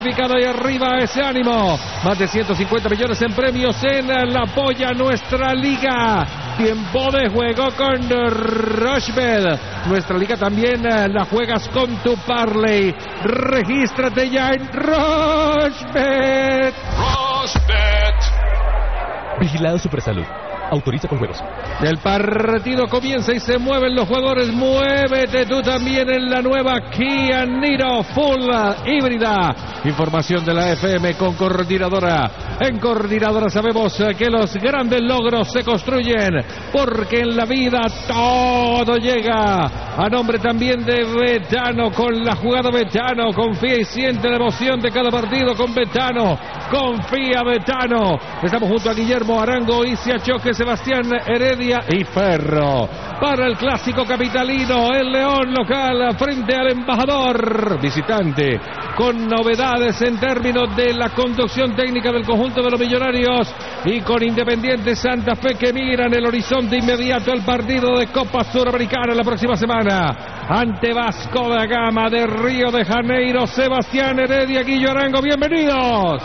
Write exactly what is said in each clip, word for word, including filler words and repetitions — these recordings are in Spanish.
Y arriba ese ánimo, más de ciento cincuenta millones en premios en la Polla Nuestra Liga. Tiempo de juego con Rushbet. Nuestra liga también la juegas con tu Parley. Regístrate ya en Rushbet. Rushbet. Vigilado Supersalud. Autoriza con juegos. El partido comienza y se mueven los jugadores. Muévete tú también en la nueva Kia Niro Full híbrida. Información de la F M con Coordinadora. En Coordinadora sabemos que los grandes logros se construyen, porque en la vida todo llega. A nombre también de Betano, con la jugada Betano. Confía y siente la emoción de cada partido con Betano. Confía Betano. Estamos junto a Guillermo Arango, Isia Choque, Sebastián Heredia y Ferro. Para el clásico capitalino, el León local frente al embajador visitante, con novedades en términos de la conducción técnica del conjunto de los Millonarios y con Independiente Santa Fe, que miran el horizonte inmediato al partido de Copa Suramericana la próxima semana ante Vasco da Gama de Río de Janeiro. Sebastián Heredia, Guillo Arango, bienvenidos.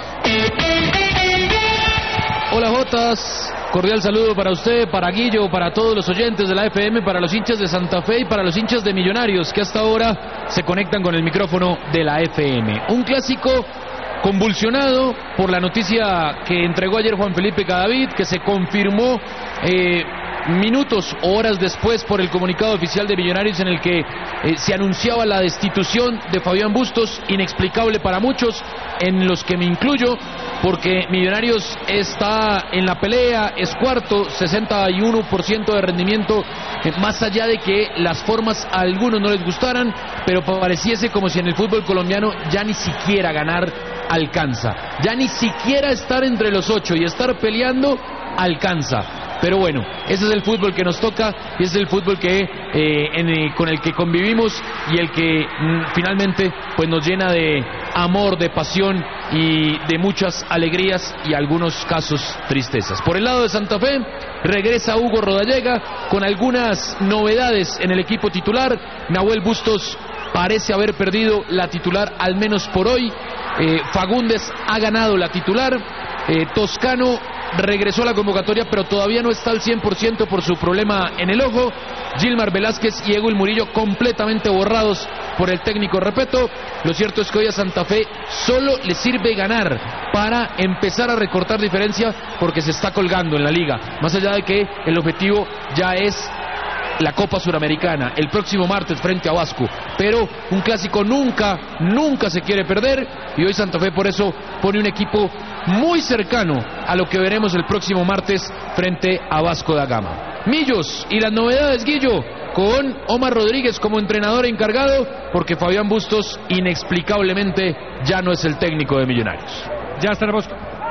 Hola Jotas, cordial saludo para usted, para Guillo, para todos los oyentes de la F M, para los hinchas de Santa Fe y para los hinchas de Millonarios que hasta ahora se conectan con el micrófono de la F M. Un clásico convulsionado por la noticia que entregó ayer Juan Felipe Cadavid, que se confirmó eh, minutos o horas después por el comunicado oficial de Millonarios, en el que eh, se anunciaba la destitución de Fabián Bustos, inexplicable para muchos, en los que me incluyo, porque Millonarios está en la pelea, es cuarto, sesenta y uno por ciento de rendimiento, eh, más allá de que las formas a algunos no les gustaran, pero pareciese como si en el fútbol colombiano ya ni siquiera ganar alcanza, ya ni siquiera estar entre los ocho y estar peleando alcanza. Pero bueno, ese es el fútbol que nos toca y ese es el fútbol que eh, en, eh, con el que convivimos y el que mm, finalmente pues nos llena de amor, de pasión y de muchas alegrías y algunos casos tristezas. Por el lado de Santa Fe, regresa Hugo Rodallega con algunas novedades en el equipo titular. Nahuel Bustos parece haber perdido la titular, al menos por hoy. eh, Fagundes ha ganado la titular. eh, Toscano regresó a la convocatoria, pero todavía no está al cien por ciento por su problema en el ojo. Gilmar Velázquez y Egul Murillo completamente borrados por el técnico Repeto. Lo cierto es que hoy a Santa Fe solo le sirve ganar para empezar a recortar diferencia, porque se está colgando en la liga, más allá de que el objetivo ya es la Copa Suramericana el próximo martes frente a Vasco, pero un clásico nunca, nunca se quiere perder, y hoy Santa Fe por eso pone un equipo muy cercano a lo que veremos el próximo martes frente a Vasco da Gama. Millos y las novedades, Guillo, con Omar Rodríguez como entrenador encargado, porque Fabián Bustos inexplicablemente ya no es el técnico de Millonarios. Ya estaremos.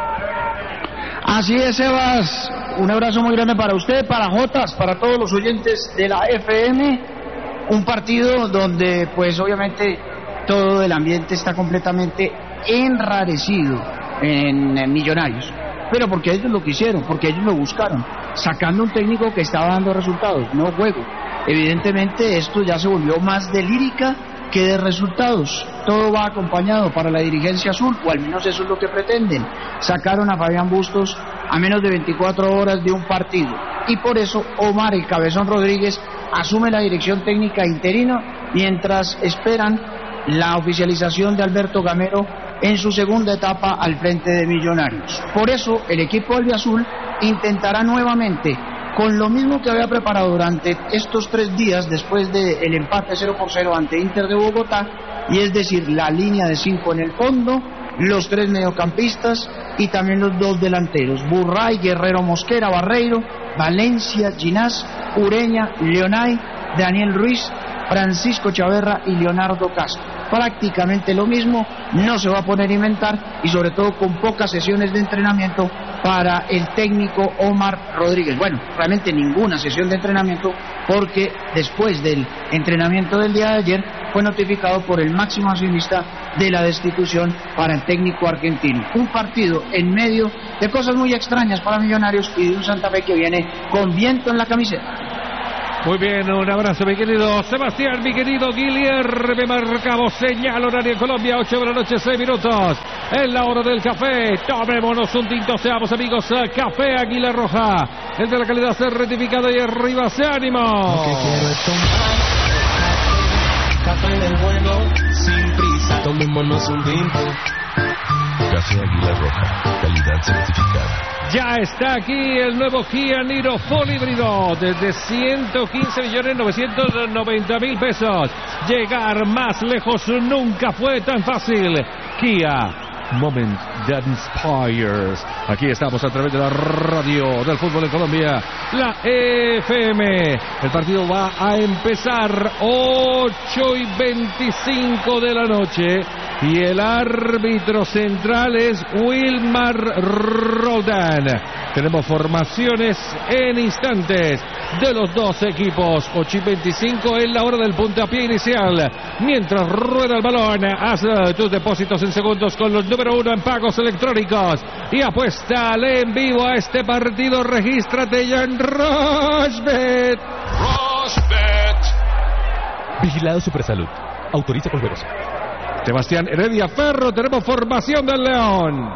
Así es, Sebas. Un abrazo muy grande para usted, para Jotas, para todos los oyentes de la F M. Un partido donde, pues, obviamente, todo el ambiente está completamente enrarecido en, en Millonarios. Pero porque ellos lo quisieron, porque ellos lo buscaron, sacando un técnico que estaba dando resultados, no juego. Evidentemente, esto ya se volvió más de lírica que de resultados. Todo va acompañado para la dirigencia azul, o al menos eso es lo que pretenden. Sacaron a Fabián Bustos a menos de veinticuatro horas de un partido, y por eso Omar el Cabezón Rodríguez asume la dirección técnica interino, mientras esperan la oficialización de Alberto Gamero en su segunda etapa al frente de Millonarios. Por eso el equipo albiazul intentará nuevamente, con lo mismo que había preparado durante estos tres días después del empate cero por cero ante Inter de Bogotá, y es decir, la línea de cinco en el fondo, los tres mediocampistas y también los dos delanteros, Burray, Guerrero, Mosquera, Barreiro, Valencia, Ginás, Ureña, Leonay, Daniel Ruiz, Francisco Chaverra y Leonardo Castro. Prácticamente lo mismo, no se va a poner a inventar, y sobre todo con pocas sesiones de entrenamiento para el técnico Omar Rodríguez. Bueno, realmente ninguna sesión de entrenamiento, porque después del entrenamiento del día de ayer fue notificado por el máximo accionista de la destitución para el técnico argentino. Un partido en medio de cosas muy extrañas para Millonarios y de un Santa Fe que viene con viento en la camiseta. Muy bien, un abrazo mi querido Sebastián, mi querido Guilherme. Marcamos señal horaria en Colombia, ocho de la noche, seis minutos. Es la hora del café. Tomémonos un tinto, seamos amigos. Café Águila Roja, el de la calidad certificada y arriba se ánimo. Lo que quiero es tomar café del bueno, sin prisa. Tomémonos un tinto. Café Águila Roja, calidad certificada. Ya está aquí el nuevo Kia Niro Full híbrido desde ciento quince millones novecientos noventa mil pesos. Llegar más lejos nunca fue tan fácil. Kia, moment that inspires. Aquí estamos a través de la radio del fútbol en Colombia, la F M. El partido va a empezar ocho y veinticinco de la noche. Y el árbitro central es Wilmar Roldán. Tenemos formaciones en instantes de los dos equipos. ocho y veinticinco en la hora del puntapié inicial. Mientras rueda el balón, haz tus depósitos en segundos con los número uno en pagos electrónicos. Y apuéstale en vivo a este partido. Regístrate ya en Rushbet. Rushbet. Vigilado Supersalud. Autoriza con juegos. Sebastián Heredia Ferro, tenemos formación del León.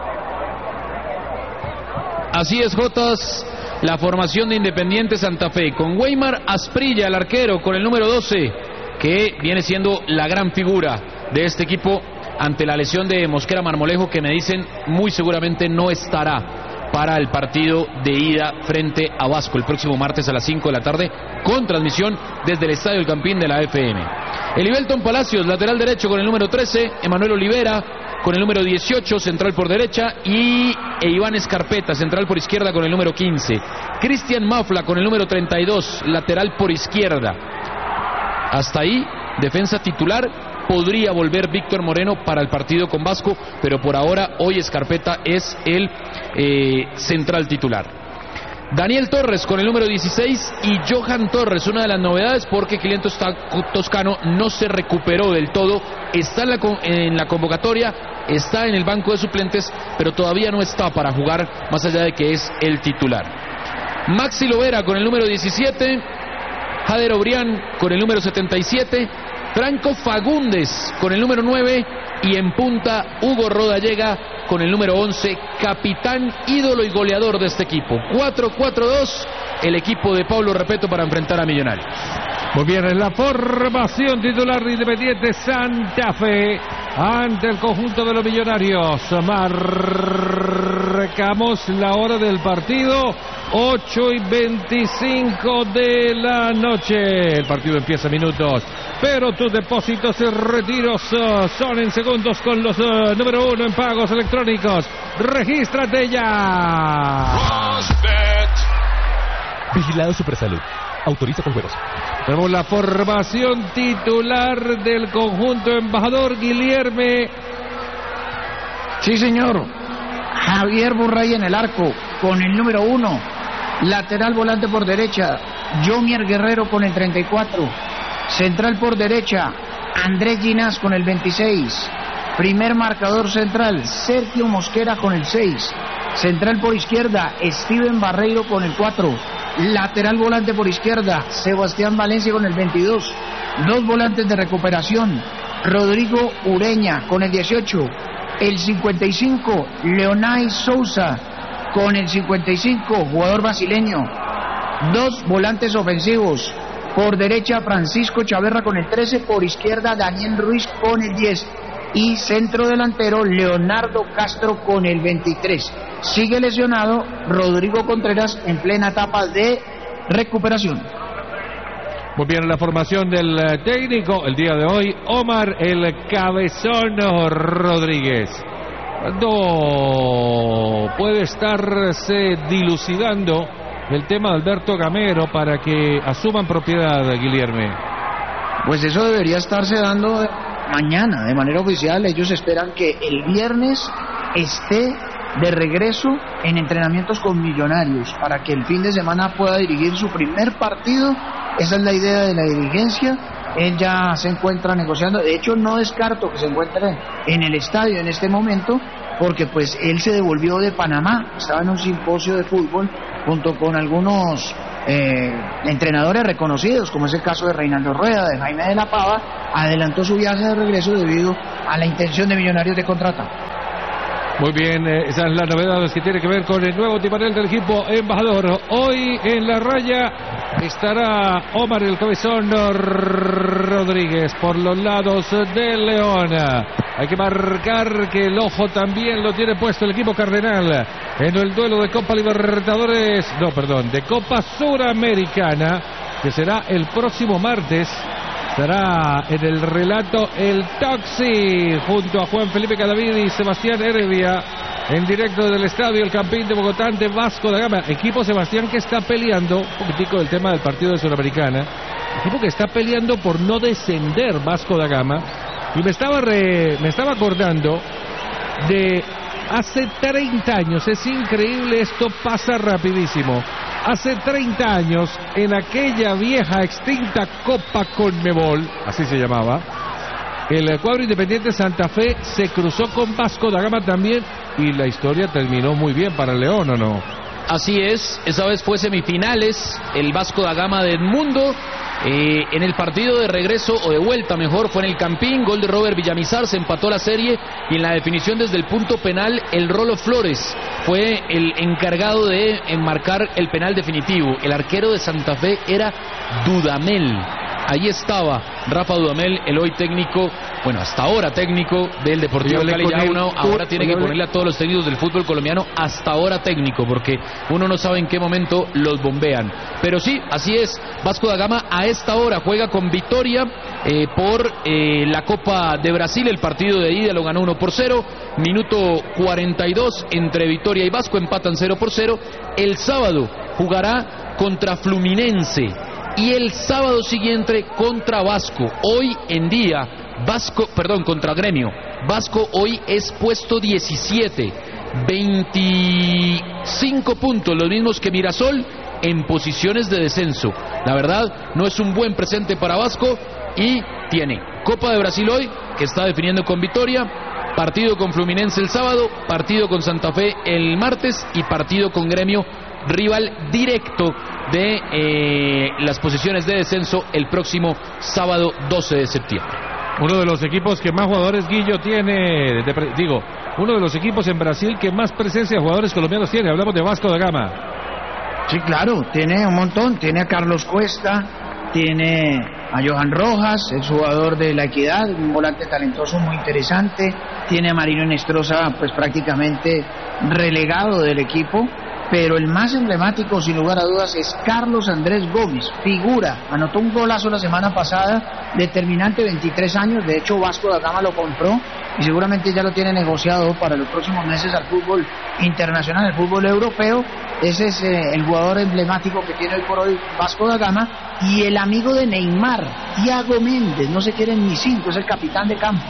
Así es, Jotas, la formación de Independiente Santa Fe, con Weimar Asprilla, el arquero, con el número doce, que viene siendo la gran figura de este equipo ante la lesión de Mosquera Marmolejo, que me dicen muy seguramente no estará para el partido de ida frente a Vasco el próximo martes a las cinco de la tarde, con transmisión desde el Estadio El Campín de la F M. Elivelton Palacios, lateral derecho con el número trece, Emanuel Olivera con el número dieciocho, central por derecha, y e Iván Escarpeta, central por izquierda con el número quince. Cristian Mafla con el número treinta y dos, lateral por izquierda. Hasta ahí, defensa titular. Podría volver Víctor Moreno para el partido con Vasco, pero por ahora hoy Escarpeta es el eh, central titular. Daniel Torres con el número dieciséis y Johan Torres, una de las novedades porque Kilian Toscano no se recuperó del todo, está en la, en la convocatoria, está en el banco de suplentes, pero todavía no está para jugar, más allá de que es el titular. Maxi Lovera con el número diecisiete, Jader Obrián con el número setenta y siete, Franco Fagundes con el número nueve y en punta Hugo Rodallega con el número once, capitán, ídolo y goleador de este equipo. cuatro cuatro dos, el equipo de Pablo Repeto para enfrentar a Millonarios. Muy bien, en la formación titular de Independiente Santa Fe ante el conjunto de los Millonarios. Marcamos la hora del partido, ocho y veinticinco de la noche. El partido empieza en minutos, pero tus depósitos y retiros uh, son en segundos con los uh, número uno en pagos electrónicos. ¡Regístrate ya! Rushbet. Vigilado Supersalud. Autoriza con juegos. Tenemos la formación titular del conjunto embajador, Guilherme. Sí, señor. Javier Burray en el arco con el número uno. Lateral volante por derecha, Jomier Guerrero con el treinta y cuatro. Central por derecha, Andrés Ginás con el veintiséis. Primer marcador central, Sergio Mosquera con el seis. Central por izquierda, Steven Barreiro con el cuatro. Lateral volante por izquierda, Sebastián Valencia con el veintidós. Dos volantes de recuperación, Rodrigo Ureña con el dieciocho. El cincuenta y cinco, Leonay Sousa con el cincuenta y cinco, jugador brasileño. Dos volantes ofensivos, por derecha Francisco Chaverra con el trece, por izquierda Daniel Ruiz con el diez. Y centro delantero Leonardo Castro con el veintitrés. Sigue lesionado Rodrigo Contreras en plena etapa de recuperación. Muy bien, la formación del técnico el día de hoy, Omar el Cabezón Rodríguez. ¿Cuándo puede estarse dilucidando el tema de Alberto Gamero para que asuman propiedad, Guilherme? Pues eso debería estarse dando mañana de manera oficial. Ellos esperan que el viernes esté de regreso en entrenamientos con Millonarios para que el fin de semana pueda dirigir su primer partido. Esa es la idea de la dirigencia. Él ya se encuentra negociando. De hecho, no descarto que se encuentre en el estadio en este momento, porque pues él se devolvió de Panamá, estaba en un simposio de fútbol junto con algunos eh, entrenadores reconocidos, como es el caso de Reinaldo Rueda, de Jaime de la Pava, adelantó su viaje de regreso debido a la intención de Millonarios de contratar. Muy bien, eh, esa es la novedad que tiene que ver con el nuevo timonel del equipo embajador. Hoy en la raya estará Omar el Cabezón Rodríguez por los lados del León. Hay que marcar que el ojo también lo tiene puesto el equipo cardenal en el duelo de Copa Libertadores, no, perdón, de Copa Suramericana, que será el próximo martes. Estará en el relato el Taxi junto a Juan Felipe Cadavid y Sebastián Heredia en directo del estadio El Campín de Bogotá ante Vasco da Gama. Equipo, Sebastián, que está peleando, un poquitico del tema del partido de Sudamericana, equipo que está peleando por no descender Vasco da Gama. Y me estaba, re, me estaba acordando de hace treinta años, es increíble, esto pasa rapidísimo. Hace treinta años, en aquella vieja extinta Copa Conmebol, así se llamaba, el cuadro Independiente Santa Fe se cruzó con Vasco da Gama también y la historia terminó muy bien para el León, ¿o no? Así es, esa vez fue semifinales, el Vasco da Gama de Edmundo. Eh, en el partido de regreso o de vuelta, mejor, fue en el Campín, gol de Robert Villamizar, se empató la serie y en la definición desde el punto penal el Rolo Flores fue el encargado de enmarcar el penal definitivo. El arquero de Santa Fe era Dudamel. Ahí estaba Rafa Dudamel, el hoy técnico, bueno, hasta ahora técnico del Deportivo Cali. Ya uno ahora tiene que ponerle a todos los técnicos del fútbol colombiano hasta ahora técnico, porque uno no sabe en qué momento los bombean. Pero sí, así es, Vasco da Gama a esta hora juega con Vitória eh, por eh, la Copa de Brasil. El partido de ida lo ganó uno por cero, minuto cuarenta y dos entre Vitória y Vasco, empatan cero por cero. El sábado jugará contra Fluminense y el sábado siguiente contra Vasco. Hoy en día, Vasco, perdón, contra Gremio. Vasco hoy es puesto diecisiete, veinticinco puntos, los mismos que Mirasol, en posiciones de descenso. La verdad, no es un buen presente para Vasco y tiene Copa de Brasil hoy, que está definiendo con Vitória, partido con Fluminense el sábado, partido con Santa Fe el martes y partido con Gremio, rival directo de eh, las posiciones de descenso el próximo sábado doce de septiembre. Uno de los equipos que más jugadores, Guillo, tiene, de, digo, uno de los equipos en Brasil que más presencia de jugadores colombianos tiene. Hablamos de Vasco da Gama. Sí, claro, tiene un montón. Tiene a Carlos Cuesta, tiene a Johan Rojas, el jugador de La Equidad, un volante talentoso muy interesante. Tiene a Marino Nestroza, pues prácticamente relegado del equipo. Pero el más emblemático, sin lugar a dudas, es Carlos Andrés Gómez, figura, anotó un golazo la semana pasada, determinante, veintitrés años, de hecho Vasco da Gama lo compró y seguramente ya lo tiene negociado para los próximos meses al fútbol internacional, el fútbol europeo. Ese es eh, el jugador emblemático que tiene hoy por hoy Vasco da Gama, y el amigo de Neymar, Thiago Méndez, no se quieren ni cinco, es el capitán de campo.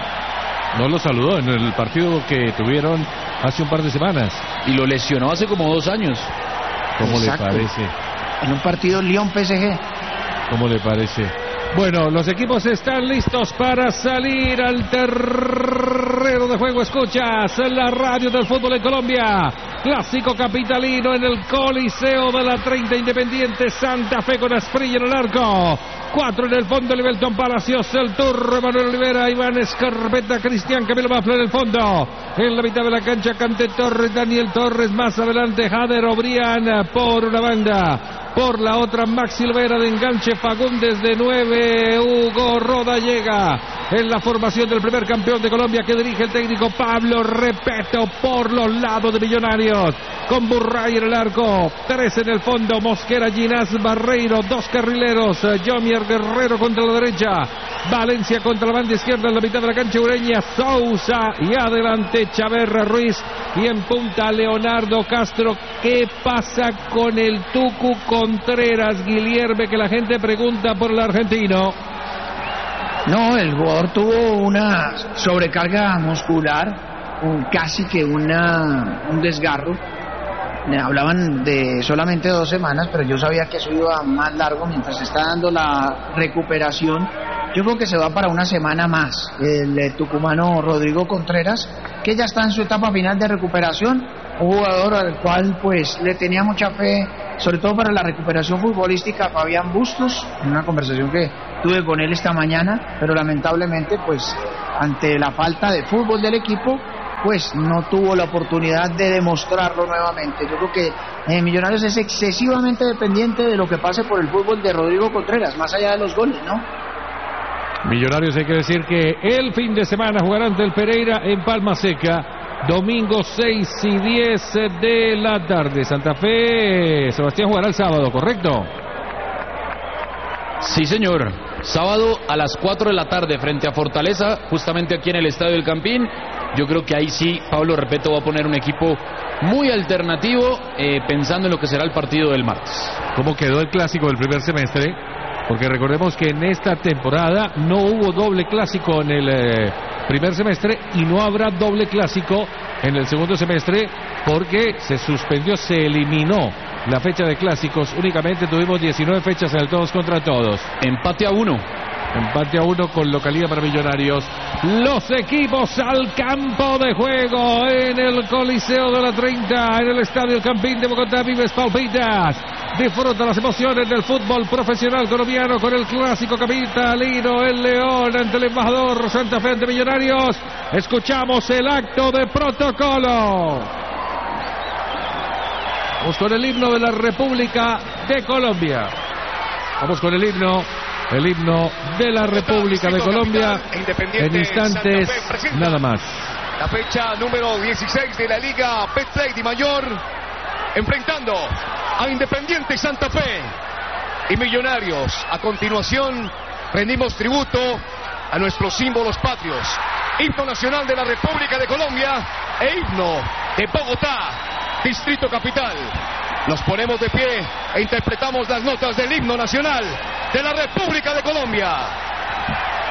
No lo saludó en el partido que tuvieron hace un par de semanas. Y lo lesionó hace como dos años. ¿Cómo Exacto. le parece? En un partido Lyon-P S G. ¿Cómo le parece? Bueno, los equipos están listos para salir al terreno de juego. Escuchas la radio del fútbol en Colombia. Clásico capitalino en el Coliseo de la treinta, Independiente Santa Fe con Asprilla en el arco. Cuatro en el fondo, Livelton Palacios, el Turro, Manuel Olivera, Iván Escarpeta, Cristian Camilo Mafla en el fondo. En la mitad de la cancha, Cante Torres, Daniel Torres, más adelante Jader Obrián por una banda. Por la otra, Maxi Silvera de enganche, Fagundes de nueve, Hugo Roda llega en la formación del primer campeón de Colombia que dirige el técnico Pablo Repeto por los lados de Millonarios. Con Burray en el arco, tres en el fondo, Mosquera, Ginás, Barreiro, dos carrileros, Jomier Guerrero contra la derecha, Valencia contra la banda izquierda en la mitad de la cancha, Ureña, Sousa y adelante Chaverra Ruiz y en punta Leonardo Castro. ¿Qué pasa con el Tucu Contreras, Guilherme, que la gente pregunta por el argentino? No, el jugador tuvo una sobrecarga muscular, un, casi que una, un desgarro. Hablaban de solamente dos semanas, pero yo sabía que eso iba más largo mientras se está dando la recuperación. Yo creo que se va para una semana más el eh, tucumano Rodrigo Contreras, que ya está en su etapa final de recuperación, un jugador al cual pues le tenía mucha fe sobre todo para la recuperación futbolística, Fabián Bustos, en una conversación que tuve con él esta mañana, pero lamentablemente pues ante la falta de fútbol del equipo pues no tuvo la oportunidad de demostrarlo nuevamente. Yo creo que eh, Millonarios es excesivamente dependiente de lo que pase por el fútbol de Rodrigo Contreras, más allá de los goles, ¿no? Millonarios, hay que decir que el fin de semana jugará ante el Pereira en Palma Seca, domingo seis y diez de la tarde. Santa Fe, Sebastián, jugará el sábado, ¿correcto? Sí, señor. Sábado a las cuatro de la tarde frente a Fortaleza, justamente aquí en el Estadio del Campín. Yo creo que ahí sí Pablo Repeto va a poner un equipo muy alternativo, eh, pensando en lo que será el partido del martes. ¿Cómo quedó el clásico del primer semestre? Porque recordemos que en esta temporada no hubo doble clásico en el eh, primer semestre y no habrá doble clásico en el segundo semestre porque se suspendió, se eliminó la fecha de clásicos. Únicamente tuvimos diecinueve fechas en el todos contra todos. Empate a uno. Empate a uno con localidad para Millonarios. Los equipos al campo de juego en el Coliseo de la treinta, en el Estadio El Campín de Bogotá. Vives, palpitas, disfruta las emociones del fútbol profesional colombiano con el clásico capitalino, el León ante el embajador Santa Fe ante Millonarios. Escuchamos el acto de protocolo. Vamos con el himno de la República de Colombia. Vamos con el himno. El himno de la República de Colombia en instantes nada más. La fecha número dieciséis de la Liga Betplay de Mayor, enfrentando a Independiente Santa Fe y Millonarios. A continuación rendimos tributo a nuestros símbolos patrios: himno nacional de la República de Colombia e himno de Bogotá, Distrito Capital. Nos ponemos de pie e interpretamos las notas del himno nacional de la República de Colombia.